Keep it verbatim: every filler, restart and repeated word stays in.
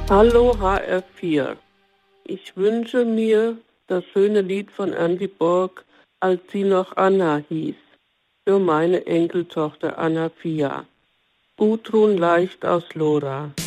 Hallo H R vier. Ich wünsche mir das schöne Lied von Andy Borg, als sie noch Anna hieß, für meine Enkeltochter Anna Fia. Gudrun Leicht aus Lora.